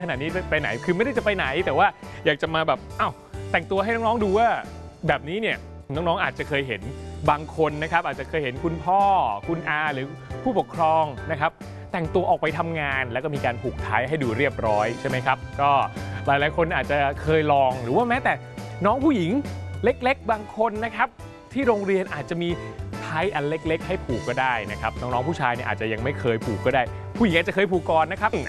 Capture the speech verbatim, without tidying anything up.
ขณะนี้ไปไหนคือไม่ได้จะไปไหนแต่ว่าอยากจะมาแบบอ้าวแต่งตัวให้น้องๆดูว่าแบบนี้เนี่ยน้องๆอาจจะเคยเห็นบางคนนะครับอาจจะเคยเห็นคุณพ่อคุณอาหรือผู้ปกครองนะครับแต่งตัวออกไปทำงานแล้วก็มีการผูกไทยให้ดูเรียบร้อยใช่ไหมครับก็หลายๆคนอาจจะเคยลองหรือว่าแม้แต่น้องผู้หญิงเล็กๆบางคนนะครับที่โรงเรียนอาจจะมีไทยอันเล็กๆให้ผูกก็ได้นะครับน้องๆผู้ชายเนี่ยอาจจะยังไม่เคยผูกก็ได้ผู้หญิงอาจจะเคยผูกก่อนนะครับ